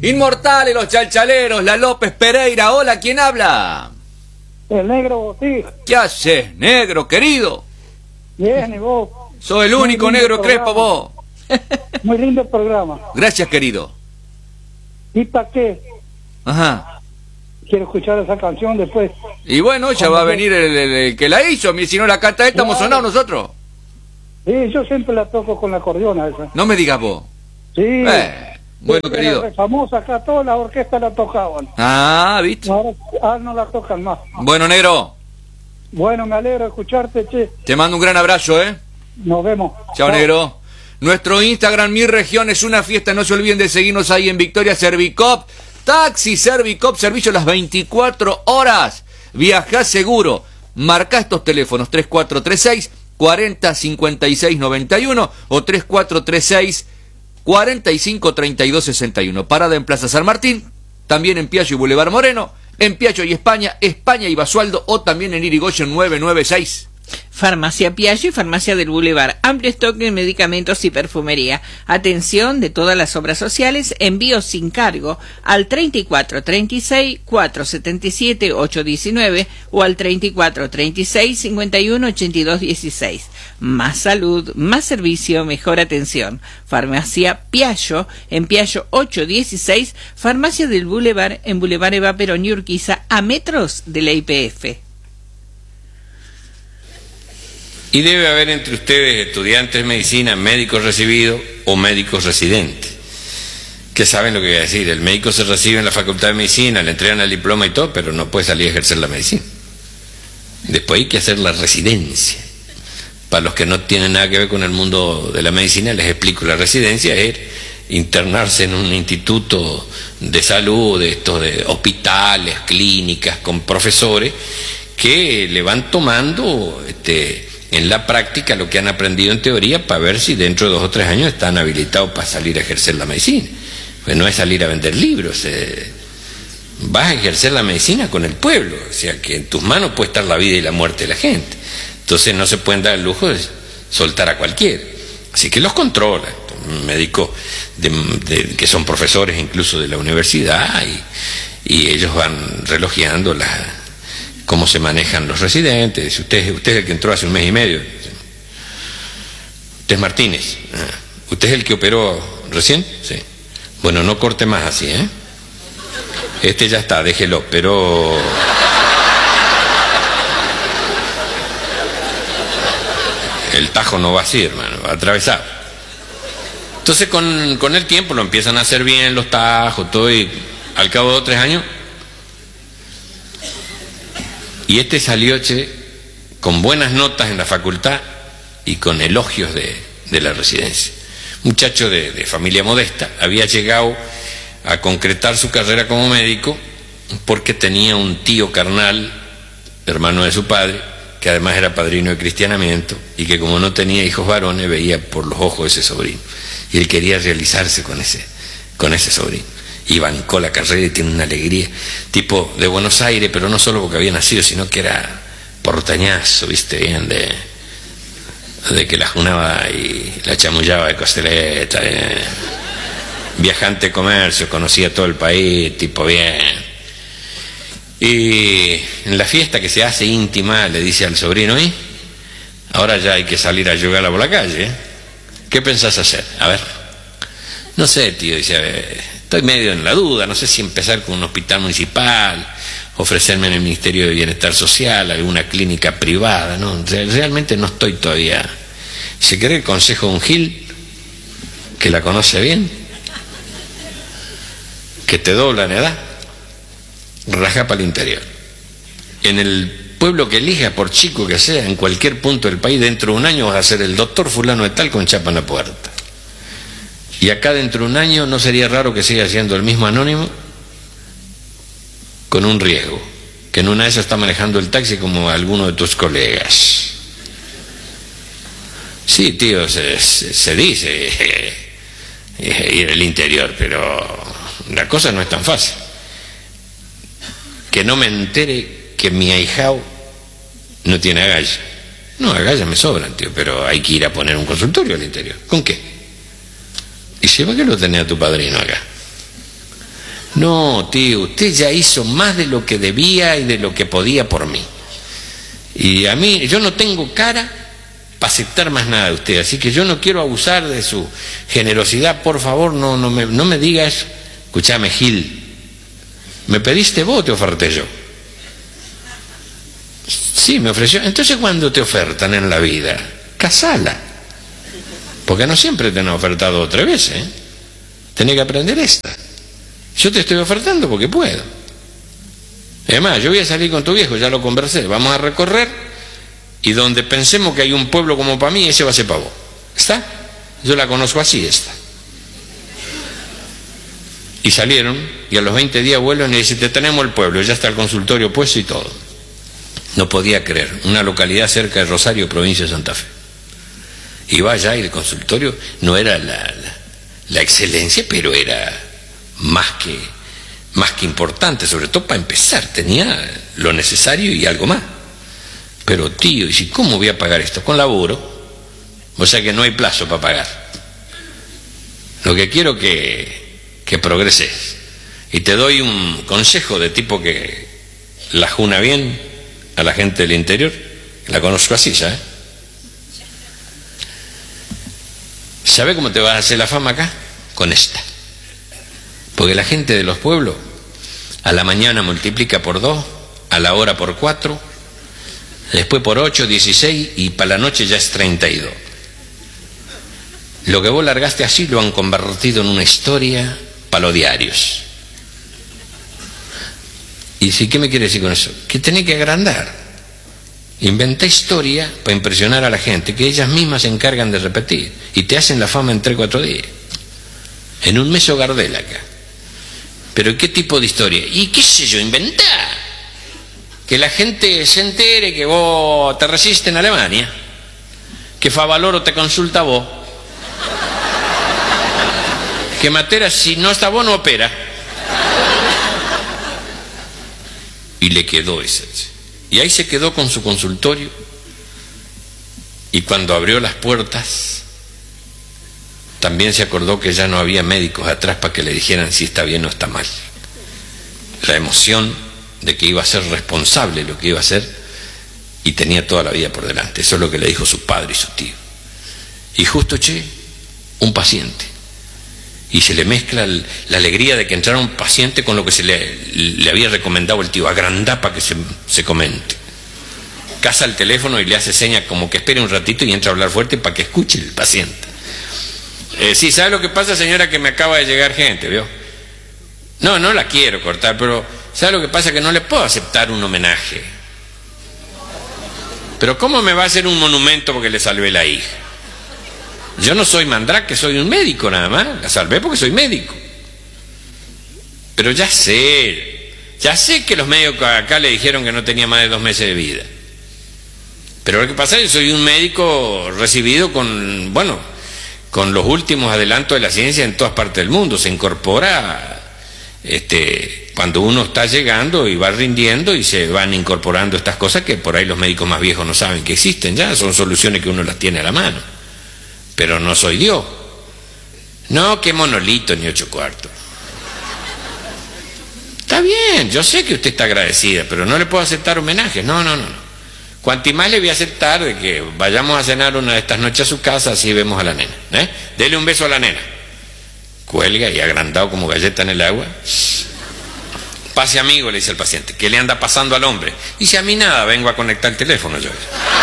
Inmortales los chalchaleros, la López Pereira. Hola, ¿quién habla? El negro, sí. ¿Qué haces, negro, querido? Bien, y vos. Soy el único negro crespo, vos. Muy lindo el programa. Gracias, querido. ¿Y para qué? Ajá. Quiero escuchar esa canción después. Y bueno, ya va a venir el que la hizo. Si no la canta él, estamos sonados nosotros. Sí, yo siempre la toco con la acordeona esa. No me digas vos. Sí. Bueno, querido. Era famosa acá, todas las orquestas la tocaban. Ah, ¿viste? Ahora no la tocan más. Bueno, negro. Bueno, me alegro de escucharte, che. Te mando un gran abrazo, ¿eh? Nos vemos. Chao, negro. Nuestro Instagram, Mi Región, es una fiesta. No se olviden de seguirnos ahí en Victoria Servicop. Taxi Servicop, servicio las 24 horas. Viajá seguro. Marcá estos teléfonos 3436 40 56 91 o 3436 45 32 61. Parada en Plaza San Martín, también en Piaggio y Boulevard Moreno, en Piaggio y España y Basualdo, o también en Irigoyen 996. Farmacia Piaggio y Farmacia del Boulevard. Amplio stock de medicamentos y perfumería. Atención de todas las obras sociales. Envío sin cargo al 3436 477 819 o al 3436 51 82 16. Más salud, más servicio, mejor atención. Farmacia Piaggio en Piaggio 816. Farmacia del Boulevard en Boulevard Eva Perón y Urquiza, a metros de la IPF. Y debe haber entre ustedes estudiantes de medicina, médicos recibidos o médicos residentes, que saben lo que voy a decir. El médico se recibe en la facultad de medicina, le entregan el diploma y todo, pero no puede salir a ejercer la medicina. Después hay que hacer la residencia. Para los que no tienen nada que ver con el mundo de la medicina, les explico. La residencia es internarse en un instituto de salud, de hospitales, clínicas, con profesores que le van tomando en la práctica lo que han aprendido en teoría, para ver si dentro de 2 o 3 años están habilitados para salir a ejercer la medicina. Pues no es salir a vender libros, vas a ejercer la medicina con el pueblo, o sea que en tus manos puede estar la vida y la muerte de la gente. Entonces no se pueden dar el lujo de soltar a cualquiera, así que los controlan médicos que son profesores incluso de la universidad, y ellos van relojeando cómo se manejan los residentes. Usted es el que entró hace 1 mes y medio. Usted es Martínez. ¿Usted es el que operó recién? Sí. Bueno, no corte más así, ¿eh? Ya está, déjelo, pero... el tajo no va así, hermano, va atravesado. Entonces con el tiempo lo empiezan a hacer bien los tajos, todo, y al cabo de 2 o 3 años... Y salió, con buenas notas en la facultad y con elogios de la residencia. Muchacho de familia modesta, había llegado a concretar su carrera como médico porque tenía un tío carnal, hermano de su padre, que además era padrino de cristianamiento, y que como no tenía hijos varones, veía por los ojos de ese sobrino. Y él quería realizarse con ese sobrino. Y bancó la carrera y tiene una alegría, tipo de Buenos Aires, pero no solo porque había nacido, sino que era portañazo, viste, bien de que la junaba y la chamullaba de costeleta, viajante de comercio, conocía todo el país, tipo bien. Y en la fiesta que se hace íntima le dice al sobrino: ahora ya hay que salir a jugarla por la calle, ¿qué pensás hacer? A ver. No sé, tío, dice, estoy medio en la duda, no sé si empezar con un hospital municipal, ofrecerme en el Ministerio de Bienestar Social, alguna clínica privada, ¿no? Realmente no estoy todavía. ¿Se quiere el consejo de un Gil, que la conoce bien, que te dobla en edad? Rajá para el interior. En el pueblo que elija, por chico que sea, en cualquier punto del país, dentro de 1 año vas a ser el doctor fulano de tal con chapa en la puerta. Y acá dentro de 1 año no sería raro que siga siendo el mismo anónimo, con un riesgo, que en una de esas está manejando el taxi como alguno de tus colegas. Sí, tío, se dice ir al interior, pero la cosa no es tan fácil. Que no me entere que mi ahijao no tiene agallas. No, agallas me sobran, tío, pero hay que ir a poner un consultorio al interior. ¿Con qué? Y si va que lo tenía tu padrino acá. No, tío, usted ya hizo más de lo que debía y de lo que podía por mí. Y a mí, yo no tengo cara para aceptar más nada de usted, así que yo no quiero abusar de su generosidad, por favor, no me diga eso. Escuchame, Gil, ¿me pediste vos o te oferté yo? Sí, me ofreció. Entonces, cuando te ofertan en la vida, casala, porque no siempre te han ofertado 2 o 3 veces, ¿eh? Tenés que aprender esta. Yo te estoy ofertando porque puedo. Además, yo voy a salir con tu viejo, ya lo conversé, vamos a recorrer, y donde pensemos que hay un pueblo como para mí, ese va a ser para vos. ¿Está? Yo la conozco así, esta. Y salieron, y a los 20 días vuelven y dicen, te tenemos el pueblo, ya está el consultorio puesto y todo. No podía creer, una localidad cerca de Rosario, provincia de Santa Fe. Y va allá y el consultorio no era la excelencia, pero era más que importante, sobre todo para empezar, tenía lo necesario y algo más. Pero tío, ¿y si cómo voy a pagar esto? Con laburo, o sea que no hay plazo para pagar. Lo que quiero que progreses, y te doy un consejo de tipo que la juna bien a la gente del interior, la conozco así, ¿sabes? ¿Sabe cómo te vas a hacer la fama acá? Con esta. Porque la gente de los pueblos a la mañana multiplica por 2, a la hora por 4, después por 8, 16 y para la noche ya es 32. Lo que vos largaste así lo han convertido en una historia para los diarios. ¿Y si qué me quiere decir con eso? Que tenés que agrandar. Inventa historia para impresionar a la gente, que ellas mismas se encargan de repetir, y te hacen la fama en 3 o 4 días. En un mes o Gardel acá. Pero ¿qué tipo de historia? Y qué sé yo, inventá. Que la gente se entere que vos te resistes en Alemania, que Favaloro te consulta a vos, que Matera si no está vos no opera. Y le quedó ese. Y ahí se quedó con su consultorio, y cuando abrió las puertas también se acordó que ya no había médicos atrás para que le dijeran si está bien o está mal. La emoción de que iba a ser responsable lo que iba a hacer, y tenía toda la vida por delante. Eso es lo que le dijo su padre y su tío. Y justo, un paciente, y se le mezcla la alegría de que entrara un paciente con lo que se le había recomendado el tío, agrandá para que se comente. Casa el teléfono y le hace señas como que espere un ratito y entra a hablar fuerte para que escuche el paciente. Sí, ¿sabe lo que pasa, señora? Que me acaba de llegar gente, ¿vio? No la quiero cortar, pero ¿sabe lo que pasa? Que no le puedo aceptar un homenaje. Pero ¿cómo me va a hacer un monumento porque le salvé la hija? Yo no soy mandrake, soy un médico nada más. La salvé porque soy médico. Pero ya sé que los médicos acá le dijeron que no tenía más de 2 meses de vida. Pero lo que pasa es que soy un médico recibido con los últimos adelantos de la ciencia en todas partes del mundo. Se incorpora cuando uno está llegando y va rindiendo, y se van incorporando estas cosas que por ahí los médicos más viejos no saben que existen ya. Son soluciones que uno las tiene a la mano. Pero no soy Dios. No, qué monolito ni 8 cuartos. Está bien, yo sé que usted está agradecida, pero no le puedo aceptar homenajes. No. Cuanti más le voy a aceptar de que vayamos a cenar una de estas noches a su casa, así vemos a la nena. Dele un beso a la nena. Cuelga y agrandado como galleta en el agua. Pase amigo, le dice el paciente. ¿Qué le anda pasando al hombre? Dice, a mí nada, vengo a conectar el teléfono yo.